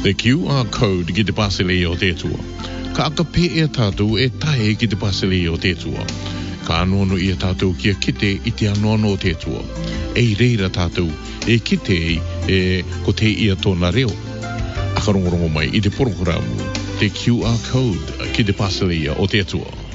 The QR code ki te pasele o te tua. Ka aka pe e tātou e tae ki te pasele o te tua. Ka anono i a tātou kia kite i te anono o te tua. E reira tātou e kite e ko te ia tōna reo. Akarongorongo mai i te porokoramu. Te QR code ki te pasele o te tua.